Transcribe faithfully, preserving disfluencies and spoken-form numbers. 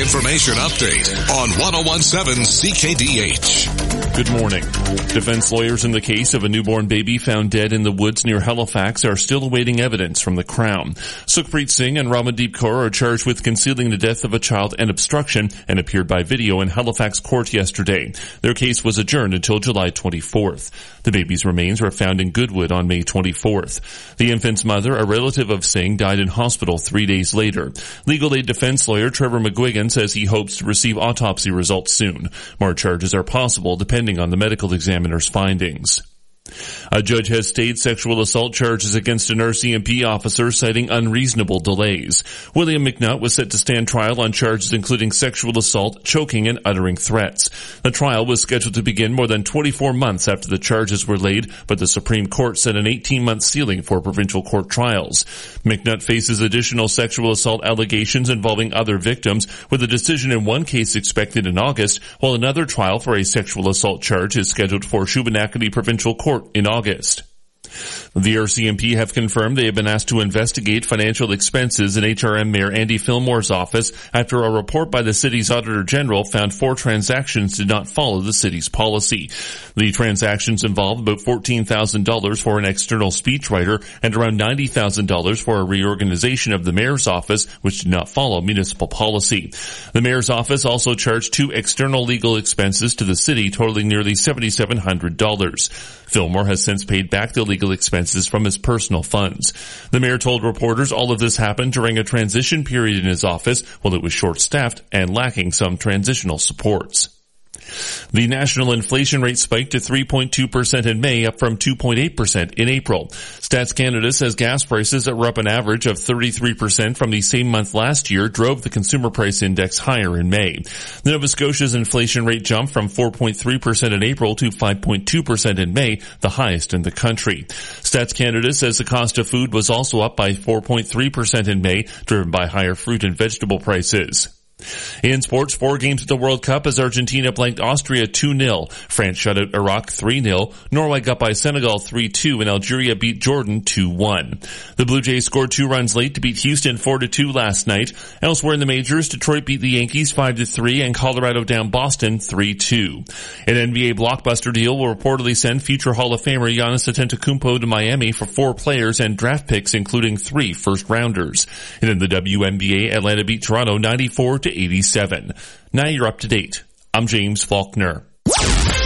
information update on one oh one seven C K D H. Good morning. Defense lawyers in the case of a newborn baby found dead in the woods near Halifax are still awaiting evidence from the Crown. Sukhpreet Singh and Ramandeep Kaur are charged with concealing the death of a child and obstruction and appeared by video in Halifax court yesterday. Their case was adjourned until July twenty-fourth. The baby's remains were found in Goodwood on May twenty-fourth. The infant's mother, a relative of Singh, died in hospital three days later. Legal aid defense lawyer Trevor McGuigan says he hopes to receive autopsy results soon. More charges are possible depending on the medical examiner's findings. A judge has stayed sexual assault charges against an R C M P officer citing unreasonable delays. William McNutt was set to stand trial on charges including sexual assault, choking, and uttering threats. The trial was scheduled to begin more than twenty-four months after the charges were laid, but the Supreme Court set an eighteen-month ceiling for provincial court trials. McNutt faces additional sexual assault allegations involving other victims, with a decision in one case expected in August, while another trial for a sexual assault charge is scheduled for Shubenacadie Provincial Court in August. The R C M P have confirmed they have been asked to investigate financial expenses in H R M Mayor Andy Fillmore's office after a report by the city's Auditor General found four transactions did not follow the city's policy. The transactions involved about fourteen thousand dollars for an external speechwriter and around ninety thousand dollars for a reorganization of the mayor's office, which did not follow municipal policy. The mayor's office also charged two external legal expenses to the city totaling nearly seven thousand seven hundred dollars. Fillmore has since paid back the legal expenses from his personal funds. The mayor told reporters all of this happened during a transition period in his office while it was short-staffed and lacking some transitional supports. The national inflation rate spiked to three point two percent in May, up from two point eight percent in April. Stats Canada says gas prices that were up an average of thirty-three percent from the same month last year drove the consumer price index higher in May. Nova Scotia's inflation rate jumped from four point three percent in April to five point two percent in May, the highest in the country. Stats Canada says the cost of food was also up by four point three percent in May, driven by higher fruit and vegetable prices. In sports, four games at the World Cup as Argentina blanked Austria two nil. France shut out Iraq three nil. Norway got by Senegal three two and Algeria beat Jordan two one. The Blue Jays scored two runs late to beat Houston four to two last night. Elsewhere in the majors, Detroit beat the Yankees five to three and Colorado down Boston three two. An N B A blockbuster deal will reportedly send future Hall of Famer Giannis Antetokounmpo to Miami for four players and draft picks, including three first-rounders. And in the W N B A, Atlanta beat Toronto ninety-four to eighty-seven. Now you're up to date. I'm James Faulkner.